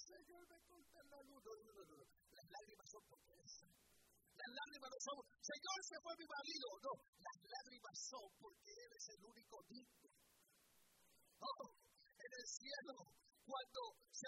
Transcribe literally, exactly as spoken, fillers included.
Señor, me corta la luz. No, no, no, no. Las lágrimas son porque eres santo. Las lágrimas no son, Señor, se fue mi marido. No, las lágrimas son porque Él es el único digno. Oh, en el cielo, cuando se